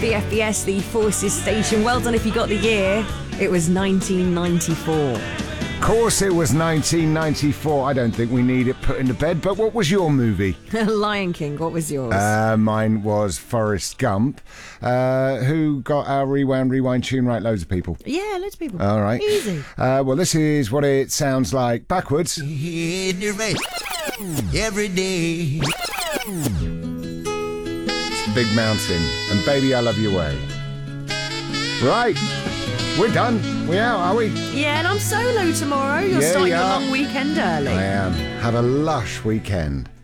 BFBS, the Forces Station. Well done if you got the year. It was 1994. Of course it was 1994. I don't think we need it put into bed, but what was your movie? Lion King, what was yours? Mine was Forrest Gump. Who got our rewind tune right? Loads of people. Yeah, loads of people. All right. Easy. Well, this is what it sounds like backwards. In your face, every day. Big Mountain and Baby I Love Your Way. Right, we're done. We out, are we? Yeah, and I'm solo tomorrow. You're starting your long weekend early. I am. Have a lush weekend.